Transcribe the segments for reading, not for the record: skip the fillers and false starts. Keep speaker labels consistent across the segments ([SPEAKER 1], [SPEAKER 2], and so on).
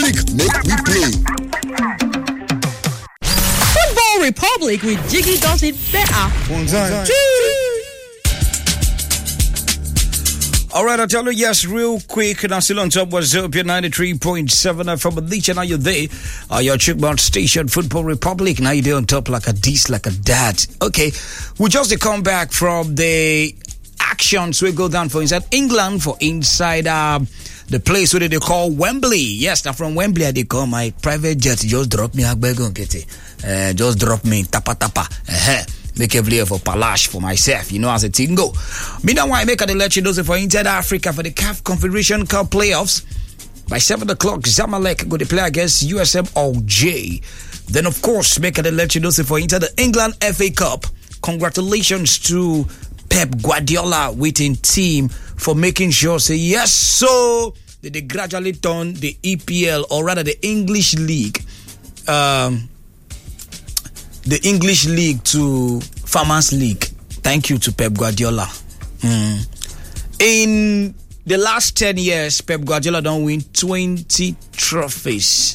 [SPEAKER 1] Republic, make we play.
[SPEAKER 2] Football Republic with Jiggy does it better.
[SPEAKER 1] One time.
[SPEAKER 3] All right, I'll tell you, yes, real quick. And I'm still on top with Zopia 93.7 from Alicia. Now you're there. Your Chukmount station, Football Republic. Now you're there on top like a this, like a that. Okay, we just come back from the actions. We go down for inside England, for inside the place where they call Wembley. Yes, now from Wembley, they call my private jet. Just drop me, just drop me, tapa. Make a play for Palash for myself, you know, as a thing go. Meanwhile, I make a let you know for inside Africa for the CAF Confederation Cup playoffs. By 7 o'clock, Zamalek go to play against USM Alger. Then, of course, make a let you know for inside the England FA Cup. Congratulations to Pep Guardiola waiting team for making sure, say yes, so they gradually turn the EPL, or rather the English League, to Farmers League. Thank you to Pep Guardiola. In the last 10 years, Pep Guardiola don't win 20 trophies.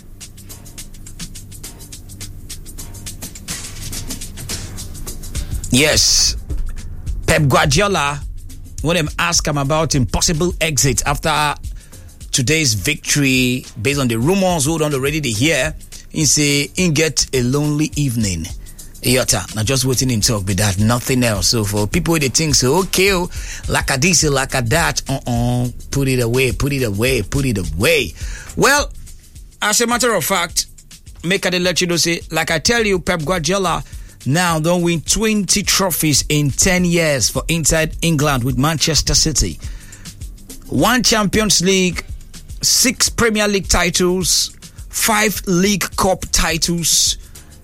[SPEAKER 3] Yes, Pep Guardiola, when them ask him about impossible exit after today's victory, based on the rumors who don't already hear, he say he get a lonely evening. Yota, now just waiting in talk with that, nothing else. So for people they think so, okay, like a this, like a that, put it away. Well, as a matter of fact, make a let you know, say, like I tell you, Pep Guardiola now don't win 20 trophies in 10 years for inside England with Manchester City. 1 Champions League, 6 Premier League titles, 5 League Cup titles,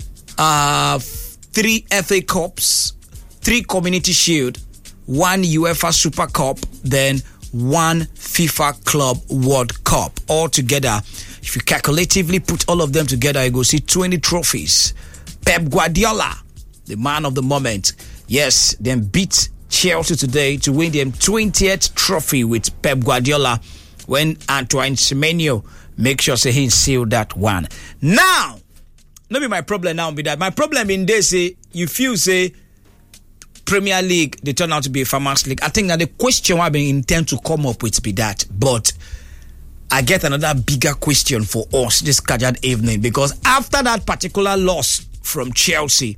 [SPEAKER 3] 3 FA Cups, 3 Community Shield, 1 UEFA Super Cup, then 1 FIFA Club World Cup. All together, if you calculatively put all of them together, you go see 20 trophies. Pep Guardiola, the man of the moment, yes, then beat Chelsea today to win their 20th trophy with Pep Guardiola when Antoine Semenyo make sure say he seal that one. Now, not be my problem now be that. My problem in this, say, you feel, say, Premier League, they turn out to be a Farmers League. I think that the question I've been intend to come up with be that. But I get another bigger question for us this casual evening, because after that particular loss from Chelsea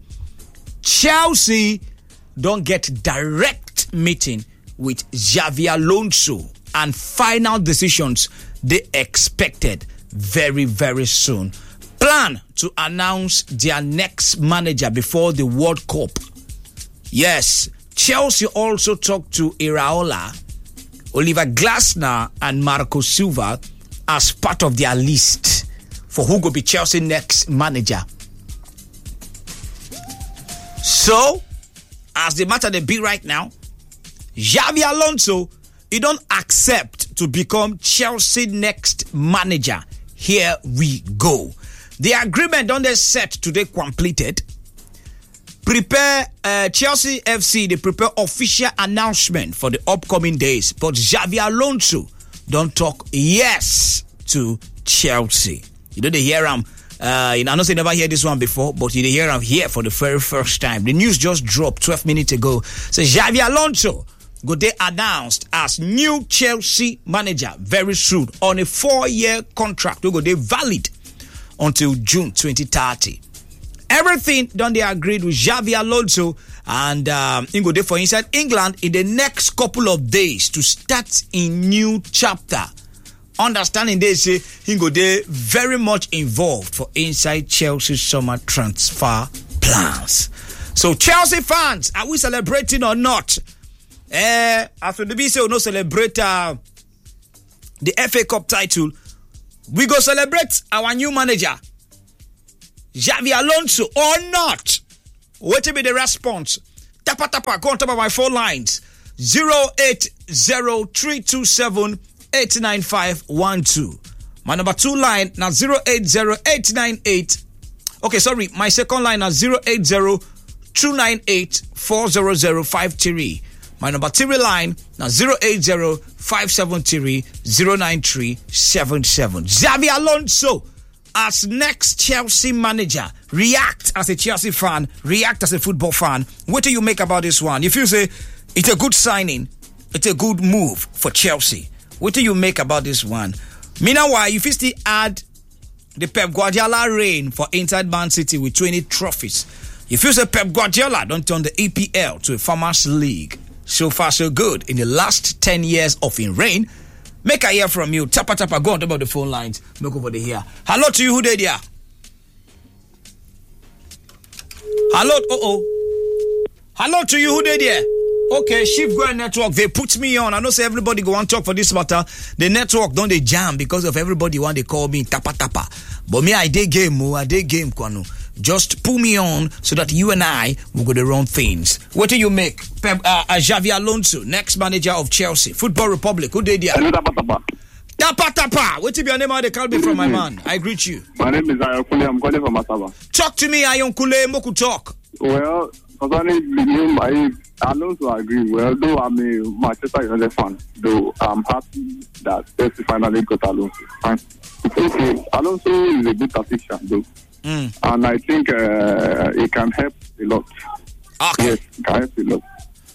[SPEAKER 3] don't get direct meeting with Xabi Alonso, and final decisions they expected very, very soon. Plan to announce their next manager before the World Cup. Yes, Chelsea also talked to Iraola, Oliver Glasner, and Marco Silva as part of their list for who will be Chelsea next manager. So, as the matter they be right now, Xabi Alonso, he don't accept to become Chelsea next manager. Here we go. The agreement on the set today completed. Prepare Chelsea FC, they prepare official announcement for the upcoming days. But Xabi Alonso don't talk yes to Chelsea. You know, they hear him. I know they never hear this one before, but you hear him here for the very first time. The news just dropped 12 minutes ago. So Xabi Alonso go they announced as new Chelsea manager very soon on a 4-year contract. Go they valid until June 2030. Everything done they agreed with Xabi Alonso, and he go there for inside England in the next couple of days to start a new chapter. Understanding they say he go there very much involved for inside Chelsea summer transfer plans. So Chelsea fans, are we celebrating or not? After the BC will not celebrate the FA Cup title, we go celebrate our new manager Xabi Alonso or not? What will be the response? Tapa, go on top of my phone lines. 080-327-89512. My number 2 line now 080-898. Okay, sorry, my second line now 080-298-40053. My number 3 line now 080-573-09377. Xabi Alonso as next Chelsea manager. React as a Chelsea fan, react as a football fan. What do you make about this one? If you say it's a good signing, it's a good move for Chelsea, what do you make about this one? Meanwhile, if you still add the Pep Guardiola reign for inside Man City with 20 trophies, if you say Pep Guardiola don't turn the EPL to a Farmers League, so far so good in the last 10 years of in reign, make I hear from you. Tapa, go on about the phone lines. Make over here. Hello to you, who did there? Hello, Hello to you, who did there? Okay, Shift Grand Network, they put me on. I know say everybody go on talk for this matter. The network don't they jam because of everybody want they call me tapa. But me, I day game, Kwanu. Just pull me on so that you and I will go the wrong things. What do you make? Xabi Alonso, next manager of Chelsea. Football Republic, who did there? Tapa. What is your name? They call me from my man. I greet you.
[SPEAKER 1] My name is Ayon Kule. I'm calling from Asaba.
[SPEAKER 3] Talk to me, Ayon Kule. Moku talk.
[SPEAKER 1] Well, concerning the name, I Alonso agree. Well, though I'm a Manchester United fan, though I'm happy that Chelsea finally got Alonso. Fine. Okay, Alonso is a good tactician, though. And I think it can help a lot.
[SPEAKER 3] Okay.
[SPEAKER 1] Yes, it can help a lot.